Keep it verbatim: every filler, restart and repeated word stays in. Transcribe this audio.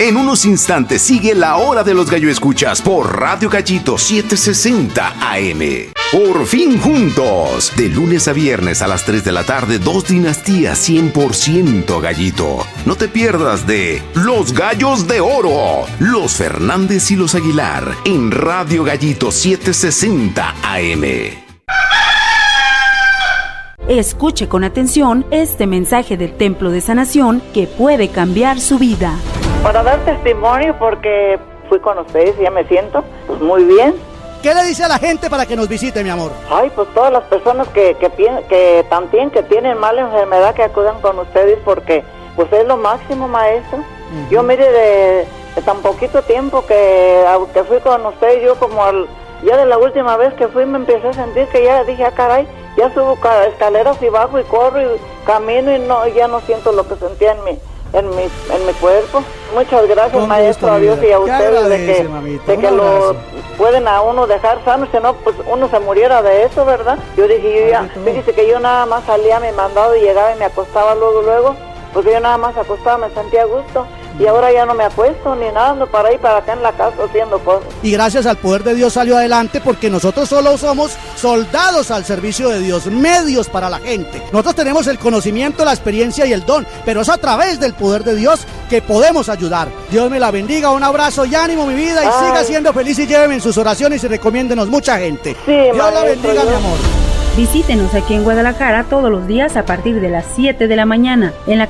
En unos instantes sigue la hora de los gallo escuchas por Radio Gallito setecientos sesenta A M. Por fin juntos. De lunes a viernes a las tres de la tarde, dos dinastías cien por ciento gallito. No te pierdas de Los Gallos de Oro, los Fernández y los Aguilar, en Radio Gallito setecientos sesenta A M. Escuche con atención este mensaje del Templo de Sanación que puede cambiar su vida. Para dar testimonio, porque fui con ustedes y ya me siento pues muy bien. ¿Qué le dice a la gente para que nos visite, mi amor? Ay, pues todas las personas que, que, que también que tienen mala enfermedad, que acudan con ustedes, porque pues es lo máximo, maestro. Uh-huh. Yo mire, de, de tan poquito tiempo que, que fui con ustedes, yo como al, ya de la última vez que fui me empecé a sentir que ya dije, ah, caray, ya subo escaleras y bajo y corro y camino y no, ya no siento lo que sentía en mi, en mi, en mi cuerpo. Muchas gracias, con maestro, gusto, a Dios y a ustedes de que, mamita, de que lo pueden a uno dejar sano, si no, pues uno se muriera de eso, ¿verdad? Yo dije, yo ya, fíjese que yo nada más salía a mi mandado y llegaba y me acostaba luego, luego, porque yo nada más acostaba, me sentía a gusto. Y ahora ya no me acuesto ni nada, ando para ahí para acá en la casa haciendo cosas. Y gracias al poder de Dios salió adelante, porque nosotros solo somos soldados al servicio de Dios, medios para la gente. Nosotros tenemos el conocimiento, la experiencia y el don, pero es a través del poder de Dios que podemos ayudar. Dios me la bendiga, un abrazo y ánimo, mi vida, y Ay. siga siendo feliz y lléveme en sus oraciones y recomiéndenos mucha gente. Sí, Dios maestro, la bendiga, mi amor. Visítenos aquí en Guadalajara todos los días a partir de las siete de la mañana en la